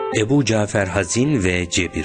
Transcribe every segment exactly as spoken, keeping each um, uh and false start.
Ebu Cafer Hazin ve Cebir.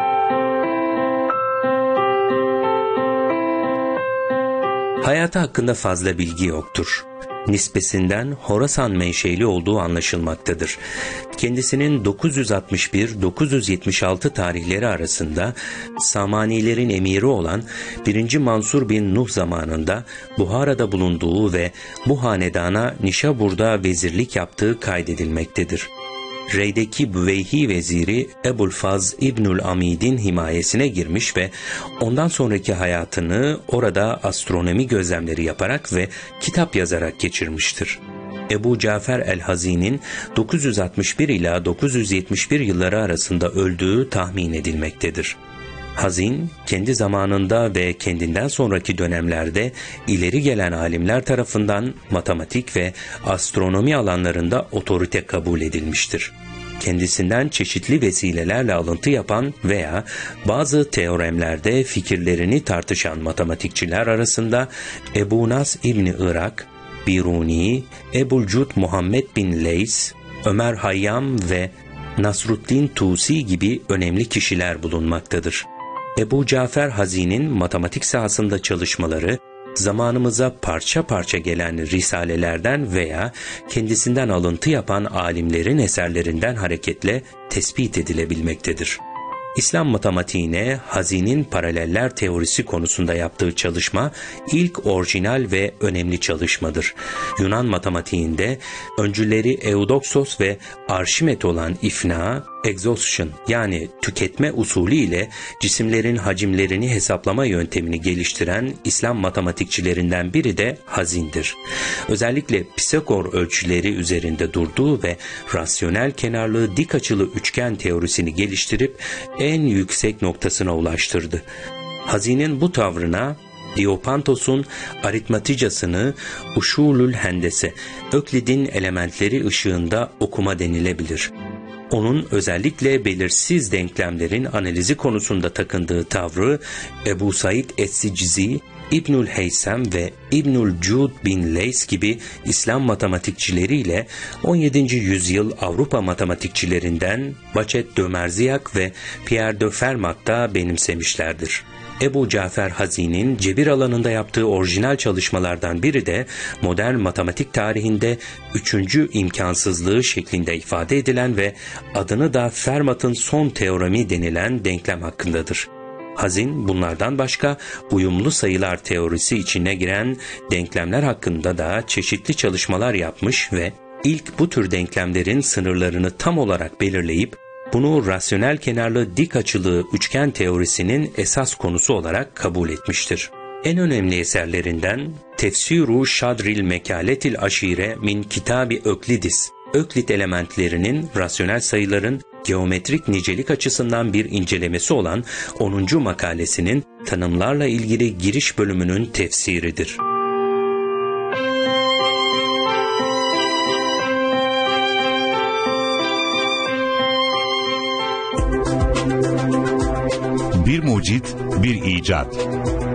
Hayatı hakkında fazla bilgi yoktur. Nispesinden Horasan menşeli olduğu anlaşılmaktadır. Kendisinin dokuz yüz altmış bir dokuz yüz yetmiş altı tarihleri arasında Samanilerin emiri olan birinci Mansur bin Nuh zamanında Buhara'da bulunduğu ve bu hanedana Nişabur'da vezirlik yaptığı kaydedilmektedir. Rey'deki Büveyhi veziri Ebu'l-Faz İbnül Amid'in himayesine girmiş ve ondan sonraki hayatını orada astronomi gözlemleri yaparak ve kitap yazarak geçirmiştir. Ebu Cafer el-Hazin'in dokuz yüz altmış bir ila dokuz yüz yetmiş bir yılları arasında öldüğü tahmin edilmektedir. Hazin, kendi zamanında ve kendinden sonraki dönemlerde ileri gelen alimler tarafından matematik ve astronomi alanlarında otorite kabul edilmiştir. Kendisinden çeşitli vesilelerle alıntı yapan veya bazı teoremlerde fikirlerini tartışan matematikçiler arasında Ebu Nas İbni Irak, Biruni, Ebu'l-Cud Muhammed bin Leys, Ömer Hayyam ve Nasruddin Tusi gibi önemli kişiler bulunmaktadır. Ebu Cafer Hazin'in matematik sahasında çalışmaları, zamanımıza parça parça gelen risalelerden veya kendisinden alıntı yapan alimlerin eserlerinden hareketle tespit edilebilmektedir. İslam matematiğine Hazin'in paraleller teorisi konusunda yaptığı çalışma ilk orijinal ve önemli çalışmadır. Yunan matematiğinde öncüleri Eudoxos ve Arşimet olan ifna, exhaustion yani tüketme usulü ile cisimlerin hacimlerini hesaplama yöntemini geliştiren İslam matematikçilerinden biri de Hazin'dir. Özellikle Pisagor ölçüleri üzerinde durduğu ve rasyonel kenarlı dik açılı üçgen teorisini geliştirip en yüksek noktasına ulaştırdı. Hazin'in bu tavrına Diopantos'un aritmaticasını Uşulül Hendese, Öklid'in elementleri ışığında okuma denilebilir. Onun özellikle belirsiz denklemlerin analizi konusunda takındığı tavrı Ebu Said Es-Siczi, İbnül Heysem ve İbnül-Cud bin Leys gibi İslam matematikçileriyle on yedinci yüzyıl Avrupa matematikçilerinden Bachet de Merziac ve Pierre de Fermat da benimsemişlerdir. Ebu Cafer Hazin'in cebir alanında yaptığı orijinal çalışmalardan biri de modern matematik tarihinde üçüncü imkansızlığı şeklinde ifade edilen ve adını da Fermat'ın son teoremi denilen denklem hakkındadır. Hazin bunlardan başka uyumlu sayılar teorisi içine giren denklemler hakkında da çeşitli çalışmalar yapmış ve ilk bu tür denklemlerin sınırlarını tam olarak belirleyip bunu rasyonel kenarlı dik açılı üçgen teorisinin esas konusu olarak kabul etmiştir. En önemli eserlerinden Tefsiru Şadril Mekaletil Aşire min Kitabi Öklidis, Öklit elementlerinin rasyonel sayıların geometrik nicelik açısından bir incelemesi olan onuncu makalesinin tanımlarla ilgili giriş bölümünün tefsiridir. Bir mucit, bir icat.